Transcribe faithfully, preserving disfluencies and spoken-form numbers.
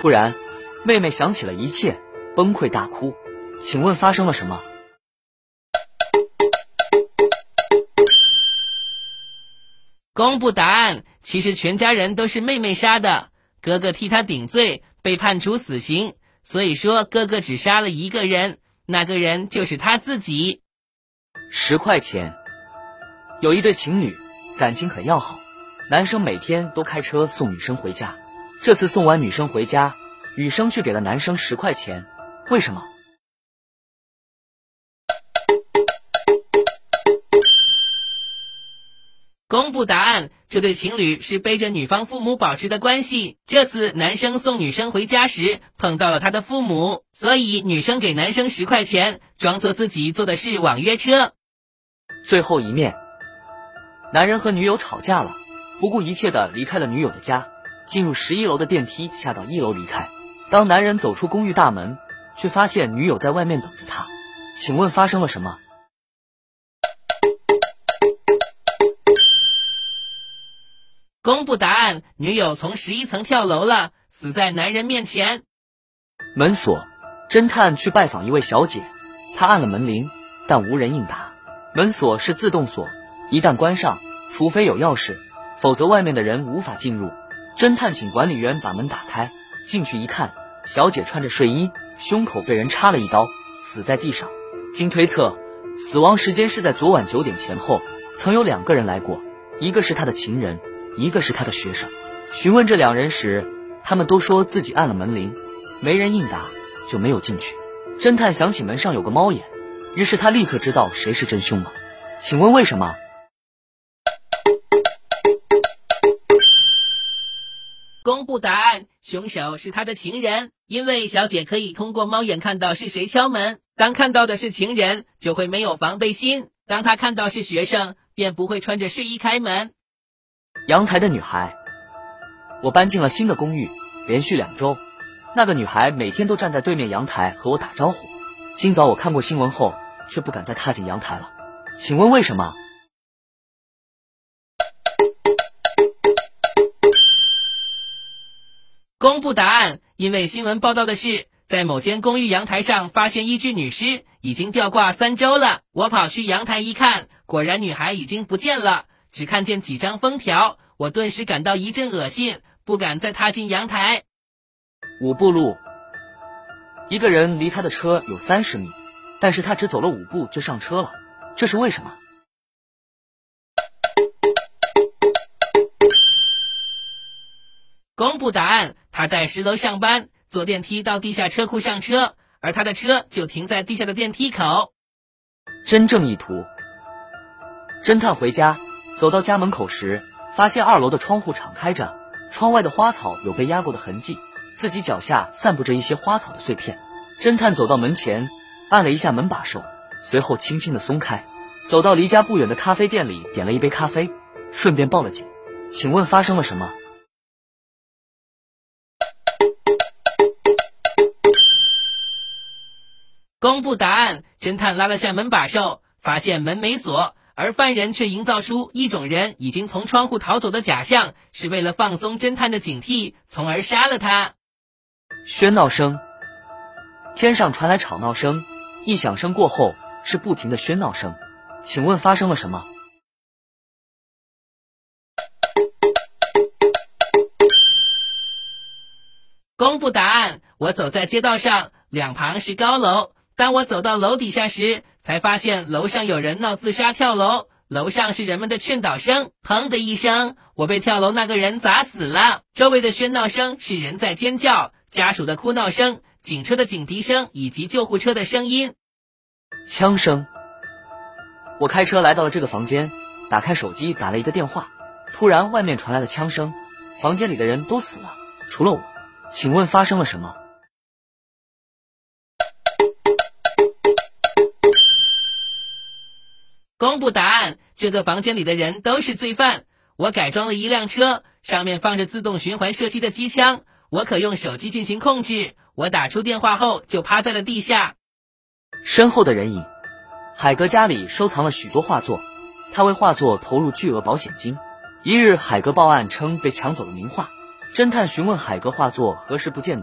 突然，妹妹想起了一切，崩溃大哭。请问发生了什么？ 公布答案，其实全家人都是妹妹杀的，哥哥替她顶罪，被判处死刑，所以说哥哥只杀了一个人，那个人就是他自己。 十块钱。有一对情侣，感情很要好，男生每天都开车送女生回家。这次送完女生回家，女生却给了男生十块钱，为什么？ 公布答案，这对情侣是背着女方父母保持的关系。这次男生送女生回家时碰到了他的父母，所以女生给男生十块钱，装作自己坐的是网约车。 最后一面，男人和女友吵架了，不顾一切地离开了女友的家，进入十一楼的电梯，下到一楼离开。当男人走出公寓大门，却发现女友在外面等着他。请问发生了什么？ 公布答案，女友从十一层跳楼了，死在男人面前。 门锁。侦探去拜访一位小姐，他按了门铃，但无人应答。门锁是自动锁，一旦关上，除非有钥匙，否则外面的人无法进入。侦探请管理员把门打开，进去一看，小姐穿着睡衣，胸口被人插了一刀，死在地上。经推测，死亡时间是在昨晚九点前后，曾有两个人来过，一个是他的情人，一个是他的学生。询问这两人时，他们都说自己按了门铃，没人应答，就没有进去。侦探想起门上有个猫眼，于是他立刻知道谁是真凶了。请问为什么？ 公布答案，凶手是他的情人，因为小姐可以通过猫眼看到是谁敲门，当看到的是情人，就会没有防备心，当他看到是学生，便不会穿着睡衣开门。 阳台的女孩。我搬进了新的公寓，连续两周，那个女孩每天都站在对面阳台和我打招呼。今早我看过新闻后，却不敢再踏进阳台了。请问为什么？ 公布答案，因为新闻报道的是，在某间公寓阳台上发现一具女尸，已经吊挂三周了。我跑去阳台一看，果然女孩已经不见了，只看见几张封条，我顿时感到一阵恶心，不敢再踏进阳台。 五步路。一个人离他的车有三十米，但是他只走了五步就上车了，这是为什么？ 公布答案，他在十楼上班，坐电梯到地下车库上车，而他的车就停在地下的电梯口。 真正意图。侦探回家，走到家门口时，发现二楼的窗户敞开着，窗外的花草有被压过的痕迹，自己脚下散布着一些花草的碎片。侦探走到门前，按了一下门把手，随后轻轻地松开，走到离家不远的咖啡店里，点了一杯咖啡，顺便报了警。请问发生了什么？ 公布答案，侦探拉了下门把手，发现门没锁，而犯人却营造出一种人已经从窗户逃走的假象，是为了放松侦探的警惕，从而杀了他。 喧闹声。天上传来吵闹声，一响声过后是不停的喧闹声。请问发生了什么？ 公布答案，我走在街道上，两旁是高楼，当我走到楼底下时，才发现楼上有人闹自杀跳楼，楼上是人们的劝导声，砰的一声，我被跳楼那个人砸死了。周围的喧闹声是人在尖叫，家属的哭闹声，警车的警笛声以及救护车的声音。 枪声。我开车来到了这个房间，打开手机打了一个电话，突然外面传来了枪声，房间里的人都死了，除了我。请问发生了什么？ 公布答案，这个房间里的人都是罪犯。我改装了一辆车，上面放着自动循环射击的机枪，我可用手机进行控制。我打出电话后就趴在了地下。 身后的人影。海格家里收藏了许多画作，他为画作投入巨额保险金。一日，海格报案称被抢走了名画。侦探询问海格画作何时不见